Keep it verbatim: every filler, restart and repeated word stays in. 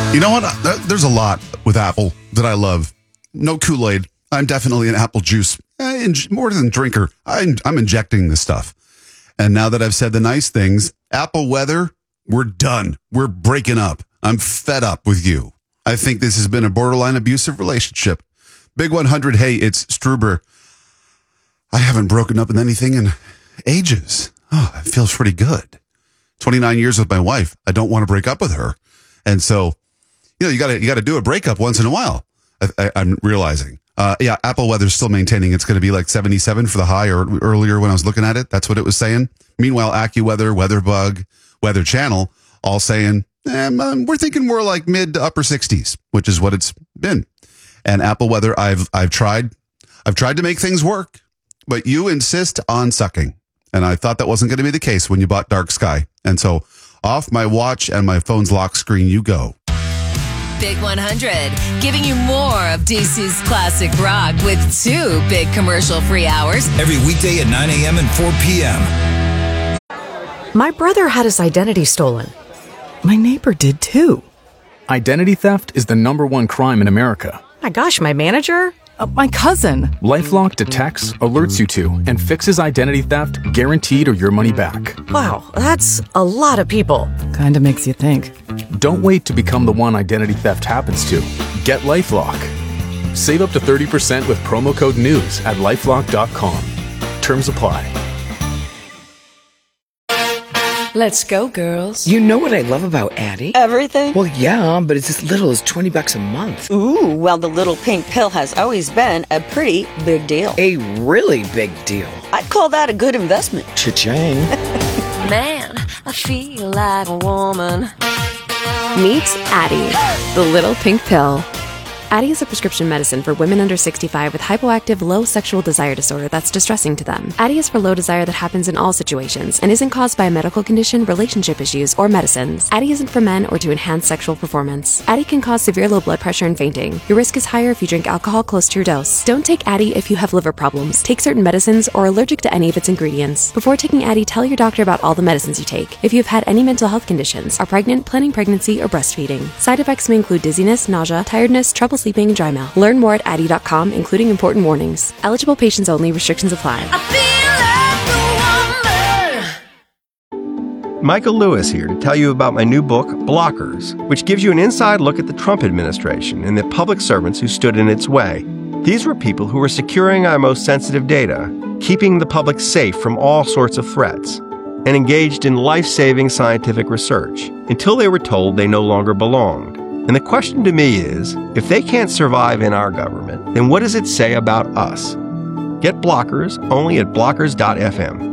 You know what? There's a lot with Apple that I love. No Kool-Aid. I'm definitely an apple juice. More than drinker. I'm, I'm injecting this stuff. And now that I've said the nice things, Apple weather, we're done. We're breaking up. I'm fed up with you. I think this has been a borderline abusive relationship. Big one hundred, hey, it's Struber. I haven't broken up with anything in ages. Oh, it feels pretty good. twenty-nine years with my wife. I don't want to break up with her. And so, you know, you gotta, you gotta do a breakup once in a while. I, I, I'm realizing. Uh, yeah, Apple weather's still maintaining. It's going to be like seventy-seven for the high, or earlier when I was looking at it, that's what it was saying. Meanwhile, AccuWeather, WeatherBug, Weather Channel, all saying, eh, um, we're thinking more like mid to upper sixties, which is what it's been. And Apple weather, I've, I've tried, I've tried to make things work, but you insist on sucking. And I thought that wasn't going to be the case when you bought Dark Sky. And so off my watch and my phone's lock screen you go. Big one hundred, giving you more of D C's classic rock with two big commercial-free hours. Every weekday at nine a.m. and four p.m. My brother had his identity stolen. My neighbor did too. Identity theft is the number one crime in America. My gosh, my manager? Uh, my cousin. LifeLock detects, alerts you to, and fixes identity theft guaranteed or your money back. Wow, that's a lot of people. Kinda makes you think. Don't wait to become the one identity theft happens to. Get LifeLock. Save up to thirty percent with promo code NEWS at lifelock dot com. Terms apply. Let's go, girls. You know what I love about Addie? Everything? Well, yeah, but it's as little as twenty bucks a month. Ooh, well, the little pink pill has always been a pretty big deal. A really big deal. I'd call that a good investment. Cha-ching. Man, I feel like a woman. Meet Addie, the little pink pill. Addie is a prescription medicine for women under sixty-five with hypoactive low sexual desire disorder that's distressing to them. Addie is for low desire that happens in all situations and isn't caused by a medical condition, relationship issues, or medicines. Addie isn't for men or to enhance sexual performance. Addie can cause severe low blood pressure and fainting. Your risk is higher if you drink alcohol close to your dose. Don't take Addie if you have liver problems, take certain medicines, or are allergic to any of its ingredients. Before taking Addie, tell your doctor about all the medicines you take. If you have had any mental health conditions, are pregnant, planning pregnancy, or breastfeeding. Side effects may include dizziness, nausea, tiredness, trouble sleeping, and dry mouth. Learn more at addie dot com, including important warnings. Eligible patients only. Restrictions apply. I feel like a woman. Michael Lewis here to tell you about my new book, Blockers, which gives you an inside look at the Trump administration and the public servants who stood in its way. These were people who were securing our most sensitive data, keeping the public safe from all sorts of threats, and engaged in life-saving scientific research until they were told they no longer belonged. And the question to me is, if they can't survive in our government, then what does it say about us? Get Blockers only at blockers dot f m.